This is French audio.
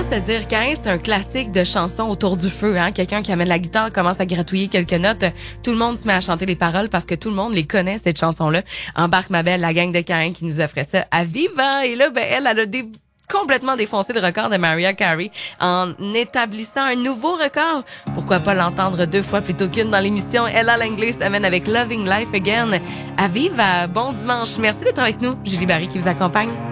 va se dire, Caïn, c'est un classique de chansons autour du feu. Hein? Quelqu'un qui amène la guitare, commence à gratouiller quelques notes. Tout le monde se met à chanter les paroles parce que tout le monde les connaît, cette chanson-là. Embarque ma belle, la gang de Caïn qui nous offrait ça à Viva. Et là, elle a complètement défoncé le record de Mariah Carey en établissant un nouveau record. Pourquoi pas l'entendre 2 fois plutôt qu'une dans l'émission? Ella Langley s'amène avec Loving Life Again. À Viva, bon dimanche. Merci d'être avec nous. Julie Barry qui vous accompagne.